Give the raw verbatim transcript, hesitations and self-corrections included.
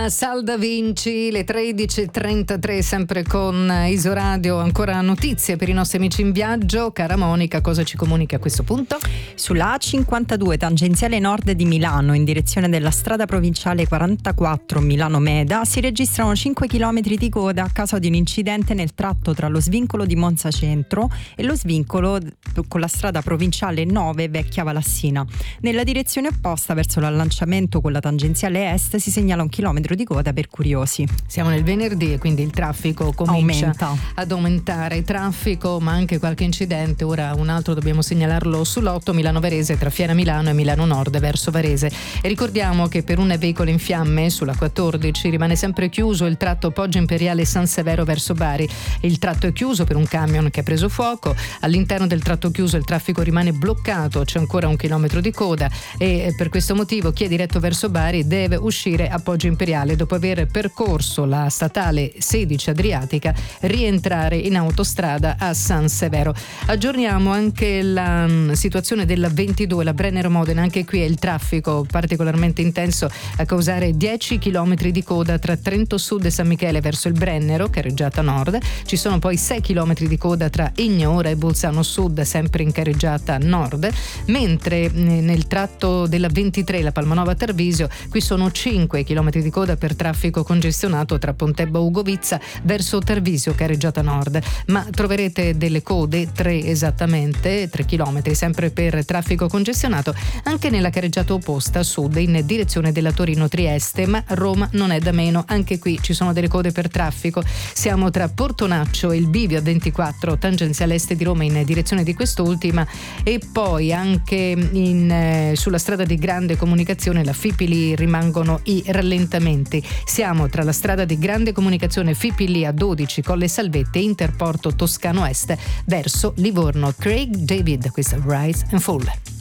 da Salda Vinci, le tredici e trentatré, sempre con Isoradio. Ancora notizie per i nostri amici in viaggio. Cara Monica, cosa ci comunica a questo punto? Sulla A cinquantadue tangenziale nord di Milano, in direzione della strada provinciale quarantaquattro Milano-Meda, si registrano cinque chilometri di coda a causa di un incidente nel tratto tra lo svincolo di Monza Centro e lo svincolo con la strada provinciale nove Vecchia Valassina. Nella direzione opposta, verso l'allacciamento con la tangenziale est, si segnala un chilometro di coda per curiosi. Siamo nel venerdì e quindi il traffico comincia Aumenta. ad aumentare. Traffico, ma anche qualche incidente. Ora un altro dobbiamo segnalarlo sull'otto Milano Varese tra Fiera Milano e Milano Nord verso Varese. E ricordiamo che per un veicolo in fiamme sulla quattordici rimane sempre chiuso il tratto Poggio Imperiale San Severo verso Bari. Il tratto è chiuso per un camion che ha preso fuoco. All'interno del tratto chiuso il traffico rimane bloccato, c'è ancora un chilometro di coda e per questo motivo chi è diretto verso Bari deve uscire a Poggio Imperiale dopo aver percorso la statale sedici Adriatica, rientrare in autostrada a San Severo. Aggiorniamo anche la situazione della ventidue, la Brennero Modena. Anche qui è il traffico particolarmente intenso a causare dieci chilometri di coda tra Trento Sud e San Michele verso il Brennero, carreggiata nord. Ci sono poi sei chilometri di coda tra Ignaora e Bolzano Sud, sempre in carreggiata nord, mentre nel tratto della ventitré, la Palmanova Tarvisio, qui sono cinque chilometri di coda per traffico congestionato tra Pontebba Ugovizza verso Tarvisio, carreggiata nord, ma troverete delle code, tre esattamente, tre chilometri sempre per traffico congestionato anche nella carreggiata opposta a sud in direzione della Torino-Trieste, ma Roma non è da meno, anche qui ci sono delle code per traffico. Siamo tra Portonaccio e il bivio a ventiquattro tangenziale est di Roma in direzione di quest'ultima e poi anche in, eh, sulla strada di grande comunicazione, la Fipili, rimangono i rallentamenti. Siamo tra la strada di grande comunicazione Fipili a dodici Colle Salvette e Interporto Toscano Est verso Livorno. Craig David, questa Rise and Fall.